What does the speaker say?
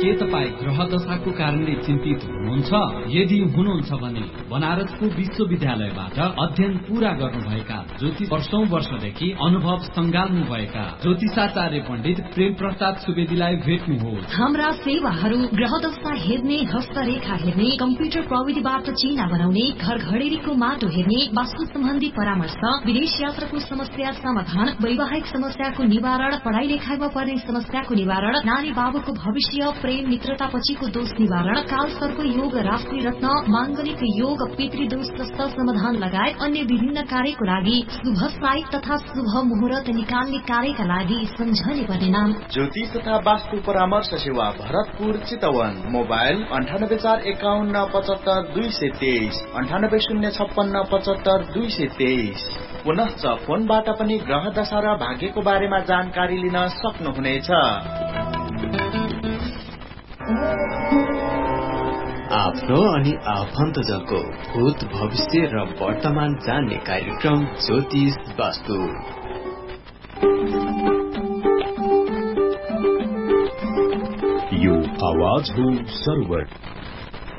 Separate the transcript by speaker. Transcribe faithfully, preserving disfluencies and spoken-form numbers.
Speaker 1: के तपाईँ ग्रह दशाको कारणले चिन्तित हुनुहुन्छ? यदि हुनुहुन्छ भने बनारसको विश्वविद्यालयबाट अध्ययन पूरा गर्नुभएका ज्योतिष वर्षौं वर्षदेखि अनुभव संगाल्नु भएका ज्योतिषाचार्य पण्डित प्रेम प्रसाद सुवेदीलाई भेट्नुहोस्।
Speaker 2: हाम्रा सेवाहरू ग्रह दशा हेर्ने, हस्तरेखा हेर्ने, कम्प्युटर प्रविधिबाट चिन्ह बनाउने, घर घडेरीको माटो हेर्ने, वास्तु सम्बन्धी परामर्श, विदेश यात्राको समस्या समाधान, वैवाहिक समस्याको निवारण, पढ़ाई लेखाइमा पर्ने समस्याको निवारण, नानी बाबुको भविष्य, प्रेम मित्रता पछिको दोष निवारण, काल सर्प योग, राशि रत्न, मांगलिक योग, पितृदोष जस्ता समाधान लगायत अन्य विभिन्न कार्यको लागि शुभ साइट तथा शुभ मुहूर्त निकाल्ने कार्यका लागि सम्झने पर्ने नाम
Speaker 3: ज्योतिष तथा वास्तु परामर्श सेवा भरतपुर चितवन। मोबाइल अन्ठानब्बे चार एकाउन्न पचहत्तर दुई सय तेइस अन्ठानब्बे शून्य छप्पन्न पचहत्तर दुई सय तेइस। पुनश्च फोनबाट पनि ग्रह दशा र भाग्यको बारेमा जानकारी लिन सक्नुहुनेछ।
Speaker 4: आफ्नो अनि आफन्तजनको भूत भविष्य र वर्तमान जान्ने कार्यक्रम ज्योतिष वास्तु।
Speaker 5: यो आवाज हो सर्वर